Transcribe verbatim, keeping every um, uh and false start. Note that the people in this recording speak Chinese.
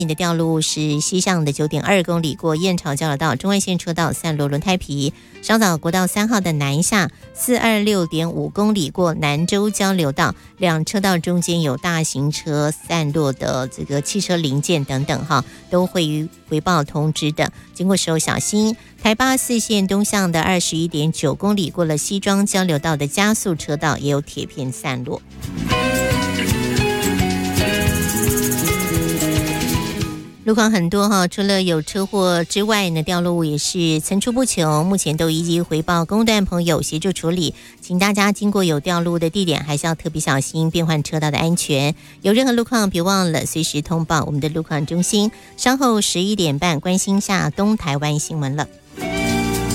你的掉路是西向的九点二公里过燕巢交流道中外线车道散落轮胎皮，稍早国道三号的南下四二六点五公里过南州交流道，两车道中间有大型车散落的这个汽车零件等等哈，都会于回报通知的，经过时候小心。台八四线东向的二十一点九公里过了西庄交流道的加速车道也有铁片散落。路况很多哈，除了有车祸之外呢，掉落物也是层出不穷，目前都一一回报公段朋友协助处理，请大家经过有掉落的地点还是要特别小心变换车道的安全，有任何路况别忘了随时通报我们的路况中心，稍后十一点半关心下东台湾新闻了。